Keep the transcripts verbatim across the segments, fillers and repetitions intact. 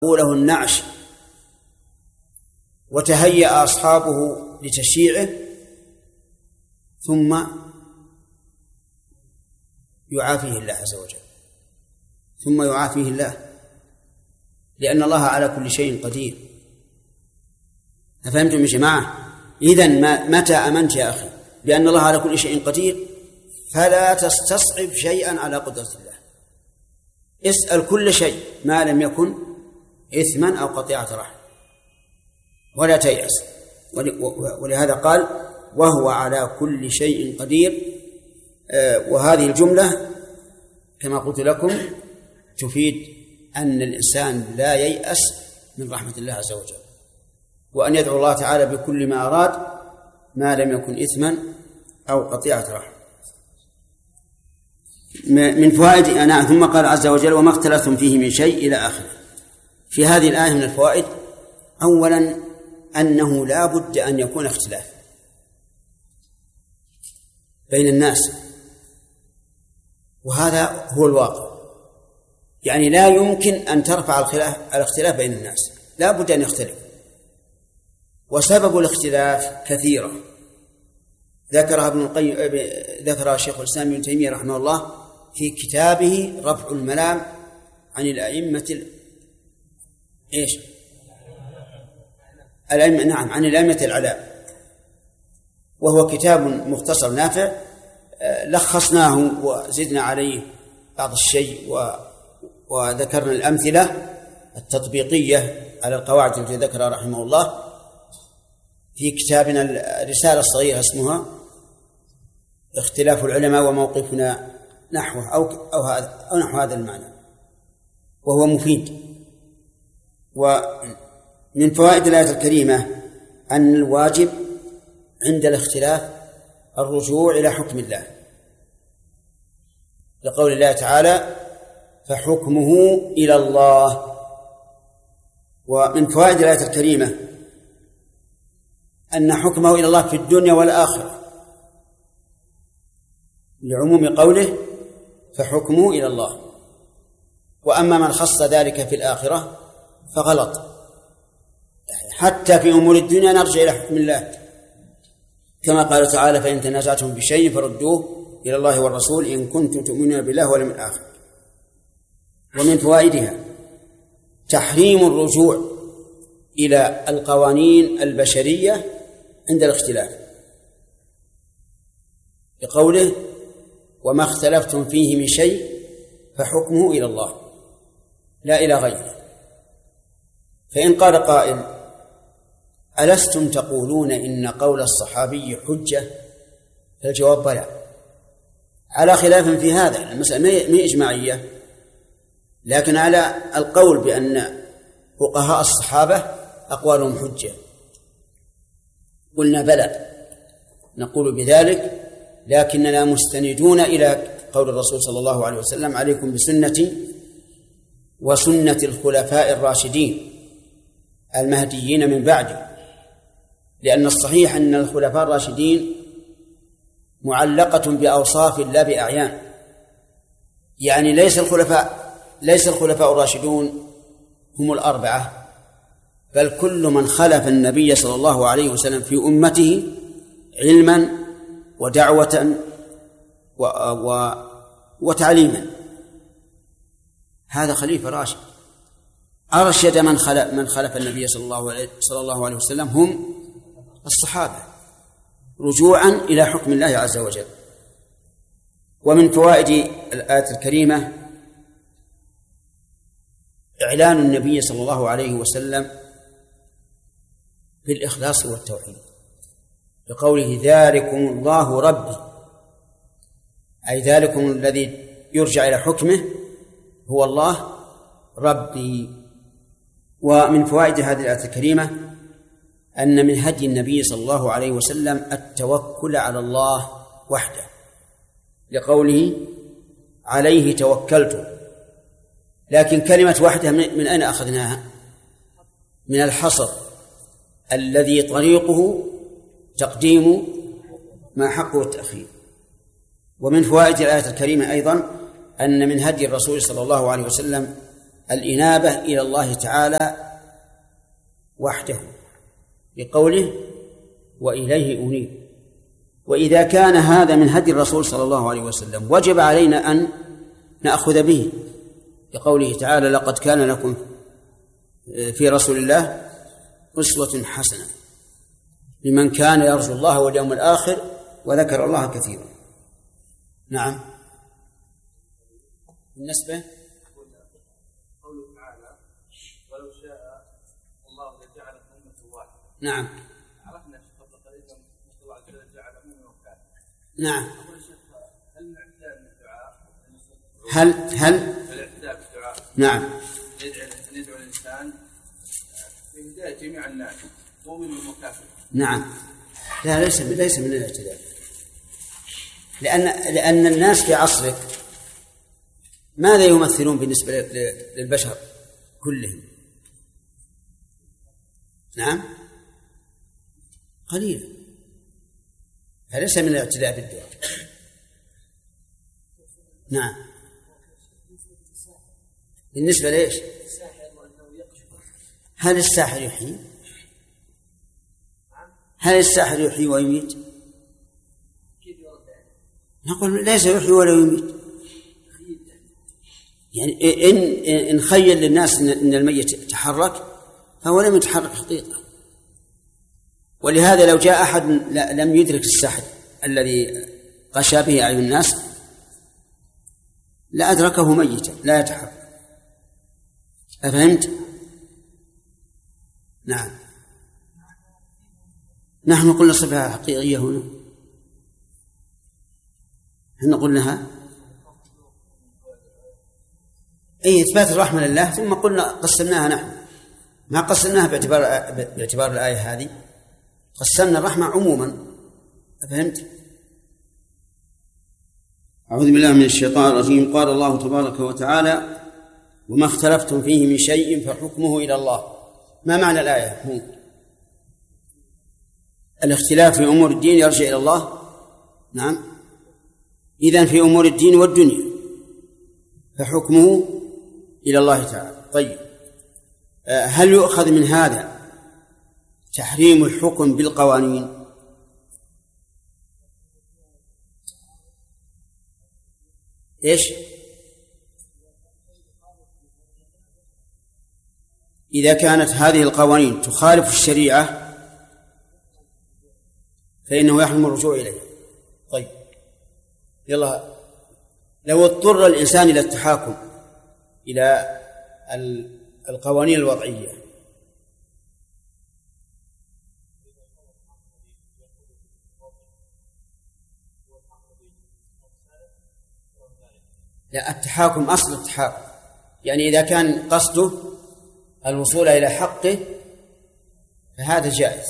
له النعش وتهيأ أصحابه لتشييعه ثم يعافيه الله عز وجل ثم يعافيه الله لأن الله على كل شيء قدير. أفهمتم يا جماعة؟ إذن ما متى أمنت يا أخي بأن الله على كل شيء قدير فلا تستصعب شيئا على قدرة الله. اسأل كل شيء ما لم يكن إثما أو قطيعة رحم ولا تيأس. ولهذا قال وهو على كل شيء قدير. وهذه الجملة كما قلت لكم تفيد أن الإنسان لا ييأس من رحمة الله عز وجل، وأن يدعو الله تعالى بكل ما أراد ما لم يكن إثما أو قطيعة رحم. من فوائد أنا ثم قال عز وجل وما اختلفتم فيه من شيء إلى آخره. في هذه الآية من الفوائد أولا أنه لا بد أن يكون اختلاف بين الناس، وهذا هو الواقع. يعني لا يمكن أن ترفع الخلاف الاختلاف بين الناس، لا بد أن يختلف. وسبب الاختلاف كثيرة ذكرها ابن القيم ذكرها شيخ الإسلام ابن تيمية رحمه الله في كتابه رفع الملام عن الأئمة ال... إيش الأئمة نعم عن الأئمة الأعلام، وهو كتاب مختصر نافع لخصناه وزدنا عليه بعض الشيء و... وذكرنا الأمثلة التطبيقية على القواعد التي ذكرها رحمه الله في كتابنا الرسالة الصغيرة اسمها اختلاف العلماء وموقفنا نحوه أو, أو, هذا أو نحو هذا المعنى، وهو مفيد. ومن فوائد الآية الكريمة أن الواجب عند الاختلاف الرجوع إلى حكم الله، لقول الله تعالى فحكمه إلى الله. ومن فوائد الآية الكريمة أن حكمه إلى الله في الدنيا والآخرة لعموم قوله فحكمه إلى الله. وأما من خص ذلك في الآخرة فغلط، حتى في أمور الدنيا نرجع إلى حكم الله كما قال تعالى فإن تنازعتم بشيء فردوه إلى الله والرسول إن كنتم تؤمنون بالله واليوم الآخر. ومن فوائدها تحريم الرجوع إلى القوانين البشرية عند الاختلاف بقوله وما اختلفتم فيه من شيء فحكمه إلى الله لا إلى غيره. فإن قال قائل ألستم تقولون إن قول الصحابي حجة؟ فالجواب بلى، على خلاف في هذا. المسألة ما إجماعية، لكن على القول بأن فقهاء الصحابة أقوالهم حجة قلنا بلى، نقول بذلك، لكننا مستندون إلى قول الرسول صلى الله عليه وسلم عليكم بسنتي وسنة الخلفاء الراشدين المهديين من بعدي. لأن الصحيح أن الخلفاء الراشدين معلقة بأوصاف لا بأعيان، يعني ليس الخلفاء ليس الخلفاء الراشدون هم الأربعة، بل كل من خلف النبي صلى الله عليه وسلم في أمته علما ودعوة و... و... وتعليما، هذا خليفة راشد. أرشد من خلف من خلف النبي صلى الله عليه صلى الله عليه وسلم هم الصحابة رجوعا إلى حكم الله عز وجل. ومن فوائد الآية الكريمة إعلان النبي صلى الله عليه وسلم بالإخلاص والتوحيد بقوله ذلكم الله ربي، أي ذلكم الذي يرجع إلى حكمه هو الله ربي. ومن فوائد هذه الآية الكريمة أن من هدي النبي صلى الله عليه وسلم التوكل على الله وحده لقوله عليه توكلت. لكن كلمة وحده من أين أخذناها؟ من الحصر الذي طريقه تقديم ما حقه التأخير. ومن فوائد الآية الكريمة أيضا أن من هدي الرسول صلى الله عليه وسلم الإنابة إلى الله تعالى وحده بقوله وإليه أنيب. وإذا كان هذا من هدي الرسول صلى الله عليه وسلم وجب علينا أن نأخذ به بقوله تعالى لقد كان لكم في رسول الله أسوة حسنة لمن كان يرجو الله واليوم الآخر وذكر الله كثيرا. نعم. بالنسبة قوله تعالى ولو شاء الله لجعل أمة واحدة. نعم. عرفنا قبل قليل أن الله عز وجل جعل أمة واحدة. نعم. هل الاعتداء من الدعاء؟ هل هل الاعتداء بالدعاء. نعم. يدعو الإنسان بهداية جميع الناس مؤمن وكافر. نعم. لا ليس ليس من الاعتداء، لأن لأن الناس في عصرك ماذا يمثلون بالنسبة للبشر كلهم؟ نعم قليلا، فليس من الاعتداء بالدعاء. نعم. بالنسبة ليش؟ هل الساحر يحيي؟ هل الساحر يحيي ويميت؟ نقول ليس يحيي ولا يميت. يعني إن إن خيل للناس أن الميت يتحرك فهو لم يتحرك حقيقة. ولهذا لو جاء أحد لم يدرك السحر الذي غشى به أعين الناس لأدركه ميتا لا يتحرك. أفهمت؟ نعم. نحن قلنا صفة حقيقية هنا، هل قلناها؟ أي إثبات الرحمة لله، ثم قلنا قسمناها نحن، ما قسمناها باعتبار باعتبار الآية هذه، قسمنا الرحمة عموما. أفهمت؟ أعوذ بالله من الشيطان الرجيم. قال الله تبارك وتعالى وما اختلفتم فيه من شيء فحكمه إلى الله. ما معنى الآية؟ هو الاختلاف في أمور الدين يرجع إلى الله. نعم. إذن في أمور الدين والدنيا فحكمه إلى الله تعالى. طيب، هل يؤخذ من هذا تحريم الحكم بالقوانين؟ إيش؟ إذا كانت هذه القوانين تخالف الشريعة فإنه يحرم الرجوع إليها. طيب، يلا، لو اضطر الإنسان إلى التحاكم إلى القوانين الوضعية لا، التحاكم أصل التحاكم، يعني إذا كان قصده الوصول إلى حقه فهذا جائز.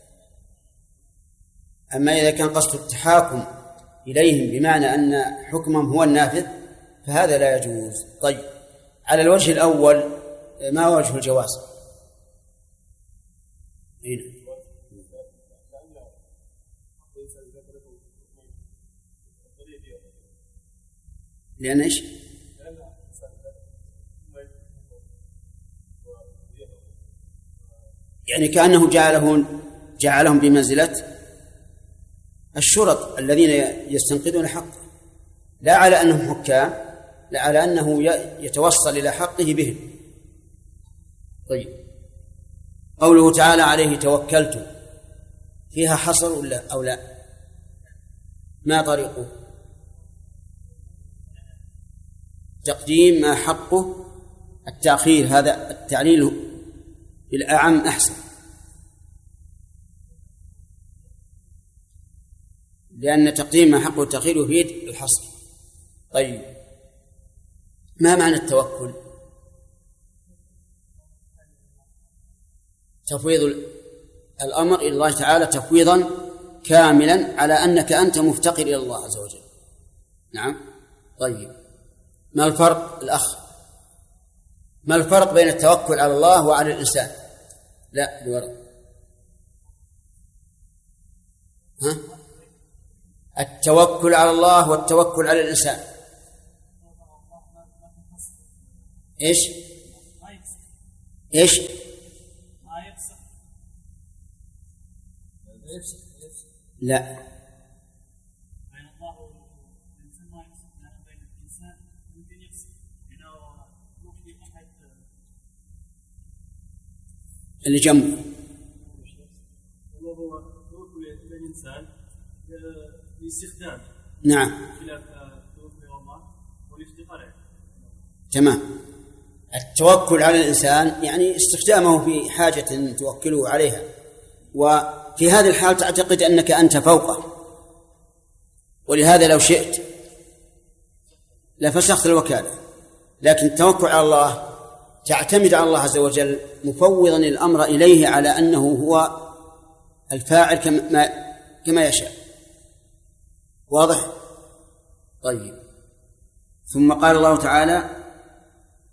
أما إذا كان قصد التحاكم إليهم بمعنى أن حكمهم هو النافذ فهذا لا يجوز. طيب، على الوجه الأول ما وجه الجواز؟ لأن إيش؟ يعني كأنه جعلهم جعلهم بمنزلة الشرط الذين يستنقذون حقه، لا على أنهم حكام، لا على أنه يتوصل إلى حقه بهم. طيب، قوله تعالى عليه توكلت فيها حصر ولا أو لا؟ ما طريقه؟ تقديم ما حقه التأخير، هذا التعليل بالأعم أحسن، لأن تقديم ما حقه التأخير يفيد الحصر. طيب، ما معنى التوكل؟ تفويض الأمر إلى الله تعالى تفويضا كاملا على أنك أنت مفتقر إلى الله عز وجل. نعم. طيب، ما الفرق الأخ؟ ما الفرق بين التوكل على الله وعلى الإنسان؟ لا، الورق. ها؟ التوكل على الله والتوكل على الإنسان إيش؟ إيش؟ ما يفسخ. لا. بين الله والإنسان ما يفسخ، لأن بين الإنسان ممكن يفسخ. إنه يخطئ أحد اللي جنبه. وهو توكل الإنسان باستخدام. نعم. خلاف توكل الله والافتقار. تمام. التوكل على الإنسان يعني استخدامه في حاجة توكله عليها، وفي هذه الحال تعتقد أنك أنت فوقه، ولهذا لو شئت لفسخت الوكالة. لكن التوكل على الله تعتمد على الله عز وجل مفوضا الأمر إليه على أنه هو الفاعل كما, كما يشاء. واضح؟ طيب. ثم قال الله تعالى: